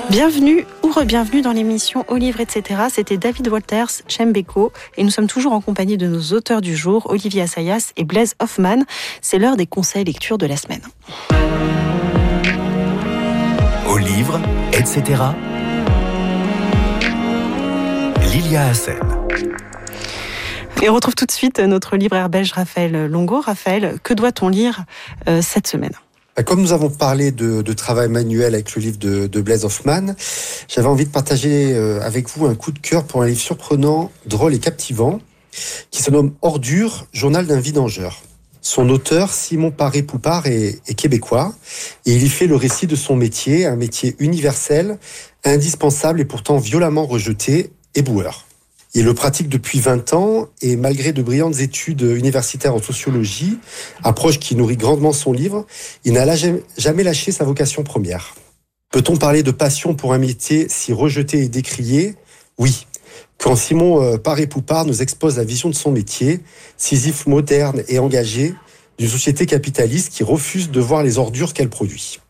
Bienvenue ou re-bienvenue dans l'émission Au livre, etc. C'était David Walters, Chembeko, et nous sommes toujours en compagnie de nos auteurs du jour, Olivier Assayas et Blaise Hoffmann. C'est l'heure des conseils lecture de la semaine. Au livre, etc. Lilia Hassen. Et on retrouve tout de suite notre libraire belge Raphaël Longo. Raphaël, que doit-on lire cette semaine ? Comme nous avons parlé de travail manuel avec le livre de Blaise Hoffmann, j'avais envie de partager avec vous un coup de cœur pour un livre surprenant, drôle et captivant, qui se nomme Ordure, journal d'un vidangeur. Son auteur, Simon Paré-Poupart, est québécois, et il y fait le récit de son métier, un métier universel, indispensable et pourtant violemment rejeté, éboueur. Il le pratique depuis 20 ans et malgré de brillantes études universitaires en sociologie, approche qui nourrit grandement son livre, il n'a jamais lâché sa vocation première. Peut-on parler de passion pour un métier si rejeté et décrié ? Oui. Quand Simon Paré-Poupart nous expose la vision de son métier, Sisyphe moderne et engagé, d'une société capitaliste qui refuse de voir les ordures qu'elle produit.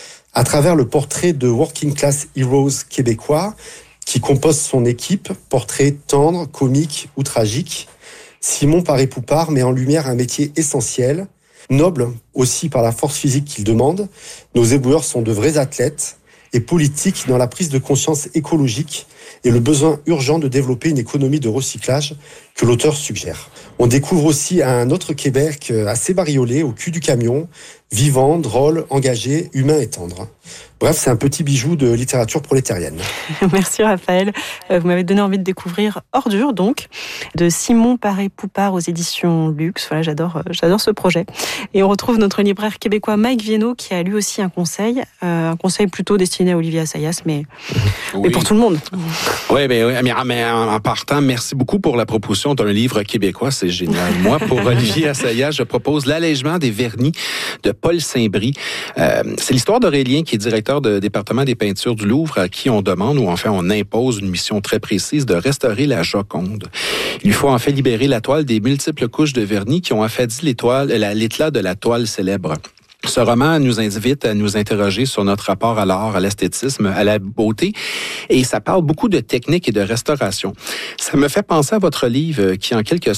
À travers le portrait de working class heroes québécois, qui compose son équipe, portrait tendre, comique ou tragique, Simon Paré-Poupart met en lumière un métier essentiel, noble aussi par la force physique qu'il demande. Nos éboueurs sont de vrais athlètes et politiques dans la prise de conscience écologique et le besoin urgent de développer une économie de recyclage que l'auteur suggère. On découvre aussi un autre Québec assez bariolé au cul du camion, vivant, drôle, engagé, humain et tendre. Bref, c'est un petit bijou de littérature prolétarienne. Merci Raphaël. Vous m'avez donné envie de découvrir Ordure, donc, de Simon Paré-Poupart aux éditions Luxe. Voilà, j'adore ce projet. Et on retrouve notre libraire québécois Mike Viennot qui a lui aussi un conseil plutôt destiné à Olivier Assayas, mais pour tout le monde. Oui, mais en partant, merci beaucoup pour la proposition d'un livre québécois, c'est génial. Moi, pour Olivier Assayas, je propose L'allègement des vernis de Paul Saint-Brie. C'est l'histoire d'Aurélien qui est directeur de département des peintures du Louvre à qui on demande, ou enfin on impose une mission très précise de restaurer la Joconde. Il lui faut en fait libérer la toile des multiples couches de vernis qui ont affadi l'éclat de la toile célèbre. Ce roman nous invite à nous interroger sur notre rapport à l'art, à l'esthétisme, à la beauté, et ça parle beaucoup de technique et de restauration. Ça me fait penser à votre livre qui, en quelque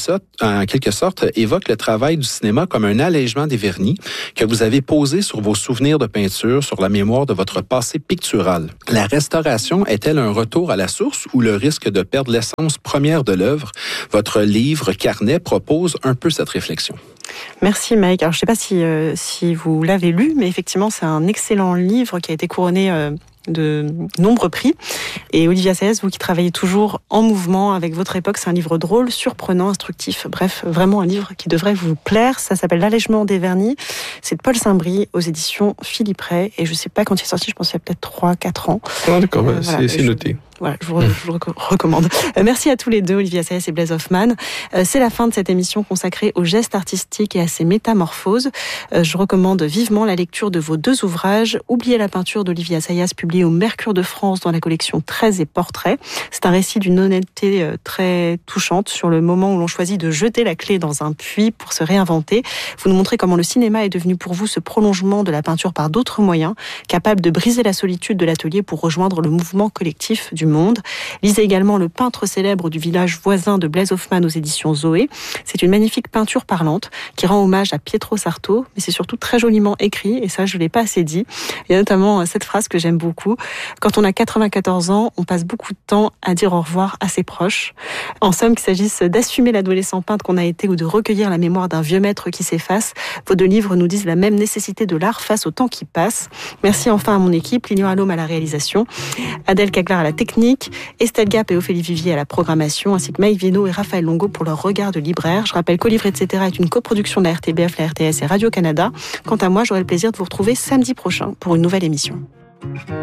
sorte, évoque le travail du cinéma comme un allègement des vernis que vous avez posé sur vos souvenirs de peinture, sur la mémoire de votre passé pictural. La restauration est-elle un retour à la source ou le risque de perdre l'essence première de l'œuvre? Votre livre Carnet propose un peu cette réflexion. Merci Mike. Alors je ne sais pas si vous l'avez lu, mais effectivement c'est un excellent livre qui a été couronné de nombreux prix. Et Olivier Assayas, vous qui travaillez toujours en mouvement avec votre époque, c'est un livre drôle, surprenant, instructif. Bref, vraiment un livre qui devrait vous plaire. Ça s'appelle L'allègement des vernis. C'est de Paul Saint-Brie aux éditions Philippe Ray. Et je ne sais pas quand il est sorti, je pense qu'il y a peut-être 3-4 ans. Ah, d'accord, c'est noté. Voilà, je vous recommande. Merci à tous les deux, Olivier Assayas et Blaise Hoffmann. C'est la fin de cette émission consacrée aux gestes artistiques et à ses métamorphoses. Je recommande vivement la lecture de vos deux ouvrages. Oubliez la peinture d'Olivier Assayas, publié au Mercure de France dans la collection 13 et Portraits. C'est un récit d'une honnêteté très touchante sur le moment où l'on choisit de jeter la clé dans un puits pour se réinventer. Vous nous montrez comment le cinéma est devenu pour vous ce prolongement de la peinture par d'autres moyens, capable de briser la solitude de l'atelier pour rejoindre le mouvement collectif du monde. Lisez également Le peintre célèbre du village voisin de Blaise Hoffmann aux éditions Zoé. C'est une magnifique peinture parlante qui rend hommage à Pietro Sarto, mais c'est surtout très joliment écrit, et ça je ne l'ai pas assez dit. Il y a notamment cette phrase que j'aime beaucoup. Quand on a 94 ans, on passe beaucoup de temps à dire au revoir à ses proches. En somme, qu'il s'agisse d'assumer l'adolescent peintre qu'on a été ou de recueillir la mémoire d'un vieux maître qui s'efface, vos deux livres nous disent la même nécessité de l'art face au temps qui passe. Merci enfin à mon équipe, Lilian Allôme à la réalisation, Adèle Caglar à la technique, Estelle Gap et Ophélie Vivier à la programmation, ainsi que Mike Viennot et Raphaël Longo pour leur regard de libraire. Je rappelle qu'Au livre, etc. est une coproduction de la RTBF, la RTS et Radio-Canada. Quant à moi, j'aurai le plaisir de vous retrouver samedi prochain pour une nouvelle émission.